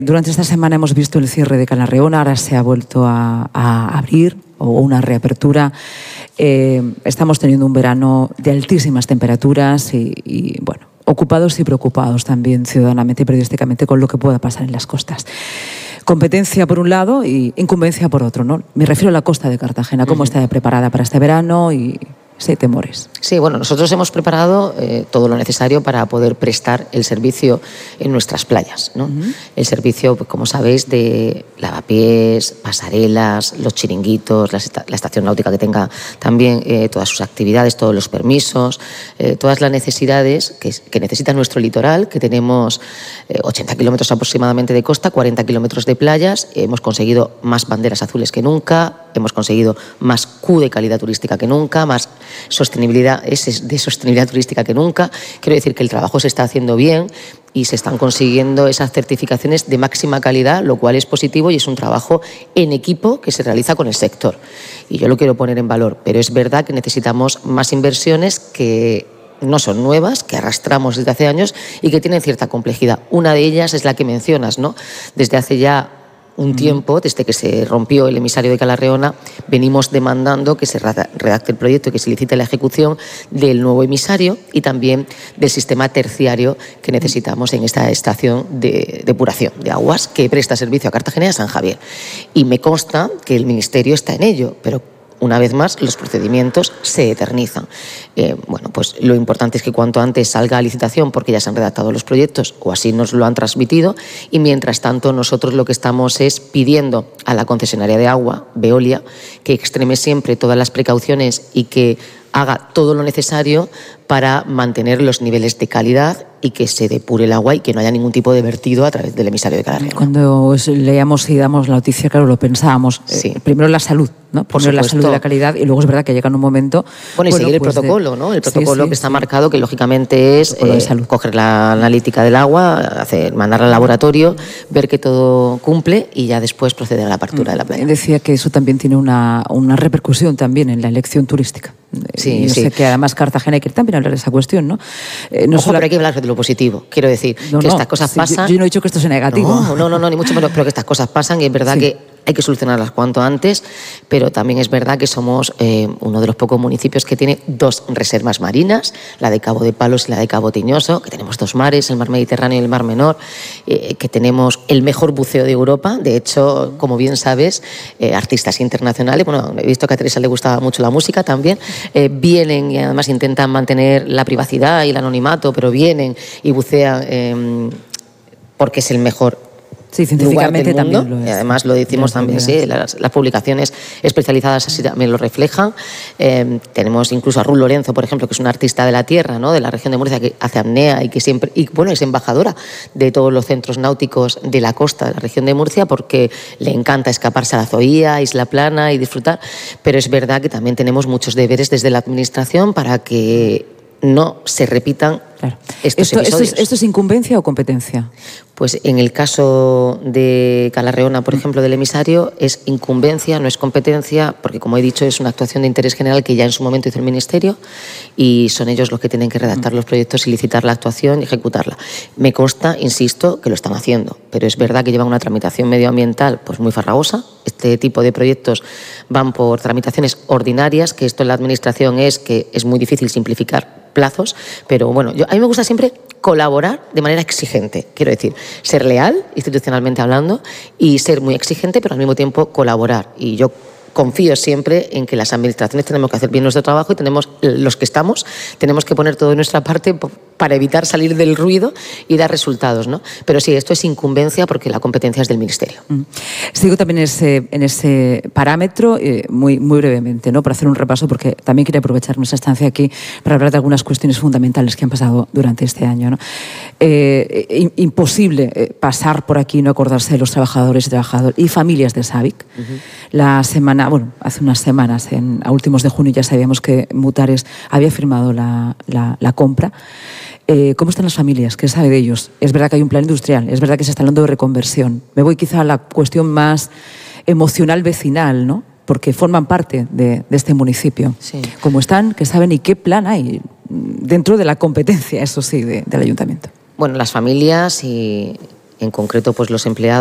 Durante esta semana hemos visto el cierre de Calarreona, ahora se ha vuelto a abrir, o una reapertura. Estamos teniendo un verano de altísimas temperaturas y bueno, ocupados y preocupados también ciudadanamente y periodísticamente con lo que pueda pasar en las costas. Competencia por un lado y incumbencia por otro, ¿no? Me refiero a la costa de Cartagena, cómo está preparada para este verano y si hay temores. Sí, bueno, nosotros hemos preparado todo lo necesario para poder prestar el servicio en nuestras playas, ¿no? El servicio, pues, como sabéis, de lavapiés, pasarelas, los chiringuitos, la estación náutica que tenga también todas sus actividades, todos los permisos, todas las necesidades que necesita nuestro litoral, que tenemos 80 kilómetros aproximadamente de costa, 40 kilómetros de playas. Hemos conseguido más banderas azules que nunca, hemos conseguido más Q de calidad turística que nunca, más sostenibilidad turística que nunca. Quiero decir que el trabajo se está haciendo bien y se están consiguiendo esas certificaciones de máxima calidad, lo cual es positivo y es un trabajo en equipo que se realiza con el sector. Y yo lo quiero poner en valor, pero es verdad que necesitamos más inversiones que no son nuevas, que arrastramos desde hace años y que tienen cierta complejidad. Una de ellas es la que mencionas, ¿no? Desde hace ya un tiempo, desde que se rompió el emisario de Calarreona, venimos demandando que se redacte el proyecto y que se licite la ejecución del nuevo emisario y también del sistema terciario que necesitamos en esta estación de depuración de aguas que presta servicio a Cartagena y a San Javier. Y me consta que el Ministerio está en ello, pero una vez más, los procedimientos se eternizan. Bueno, pues lo importante es que cuanto antes salga a licitación, porque ya se han redactado los proyectos, o así nos lo han transmitido, y mientras tanto nosotros lo que estamos es pidiendo a la concesionaria de agua, Veolia, que extreme siempre todas las precauciones y que haga todo lo necesario para mantener los niveles de calidad y que se depure el agua y que no haya ningún tipo de vertido a través del emisario de Calarreona. Cuando leíamos y damos la noticia, claro, lo pensábamos. Sí. Primero la salud, ¿no? Primero la salud y la calidad, y luego es verdad que llega en un momento... Bueno, y seguir el protocolo, ¿no? El protocolo que está marcado, que lógicamente es coger la analítica del agua, mandarla al laboratorio, ver que todo cumple y ya después proceder a la apertura de la playa. Decía que eso también tiene una repercusión también en la elección turística. Sí, yo sé que además Cartagena hay que también hablar de esa cuestión, ¿no? Ojo, pero hay que hablar de lo positivo. Quiero decir que estas cosas pasan... Yo no he dicho que esto sea negativo. No, ni mucho menos, pero que estas cosas pasan y es verdad que hay que solucionarlas cuanto antes, pero también es verdad que somos uno de los pocos municipios que tiene dos reservas marinas, la de Cabo de Palos y la de Cabo Tiñoso, que tenemos dos mares, el mar Mediterráneo y el mar Menor, que tenemos el mejor buceo de Europa. De hecho, como bien sabes, artistas internacionales, bueno, he visto que a Teresa le gustaba mucho la música también, vienen y además intentan mantener la privacidad y el anonimato, pero vienen y bucean porque es el mejor. Sí, científicamente también lo es. Y además lo decimos también, sí, las publicaciones especializadas así también lo reflejan. Tenemos incluso a Ruth Lorenzo, por ejemplo, que es una artista de la tierra, ¿no? De la región de Murcia, que hace apnea y que siempre, y bueno, es embajadora de todos los centros náuticos de la costa de la región de Murcia porque le encanta escaparse a la Zoía, Isla Plana y disfrutar. Pero es verdad que también tenemos muchos deberes desde la administración para que no se repitan estos episodios. ¿Esto es incumbencia o competencia? Pues en el caso de Calarreona, por ejemplo, del emisario, es incumbencia, no es competencia, porque como he dicho, es una actuación de interés general que ya en su momento hizo el Ministerio y son ellos los que tienen que redactar los proyectos y licitar la actuación y ejecutarla. Me consta, insisto, que lo están haciendo, pero es verdad que llevan una tramitación medioambial pues muy farragosa. Este tipo de proyectos van por tramitaciones ordinarias, que esto en la administración es que es muy difícil simplificar plazos, pero bueno, a mí me gusta siempre colaborar de manera exigente, quiero decir, ser leal, institucionalmente hablando, y ser muy exigente, pero al mismo tiempo colaborar. Y yo confío siempre en que las administraciones tenemos que hacer bien nuestro trabajo y tenemos que poner todo de nuestra parte para evitar salir del ruido y dar resultados, ¿no? Pero sí, esto es incumbencia porque la competencia es del Ministerio. Sigo también en ese parámetro, muy brevemente, ¿no? Para hacer un repaso, porque también quería aprovechar nuestra estancia aquí para hablar de algunas cuestiones fundamentales que han pasado durante este año, ¿no? Imposible pasar por aquí y no acordarse de los trabajadores y familias de SABIC. La semana, bueno, hace unas semanas, a últimos de junio, ya sabíamos que Mutares había firmado la compra. ¿Cómo están las familias? ¿Qué sabe de ellos? Es verdad que hay un plan industrial, es verdad que se está hablando de reconversión. Me voy quizá a la cuestión más emocional vecinal, ¿no? Porque forman parte de este municipio. Sí. ¿Cómo están? ¿Qué saben? ¿Y qué plan hay dentro de la competencia, eso sí, del ayuntamiento? Bueno, las familias y en concreto pues los empleados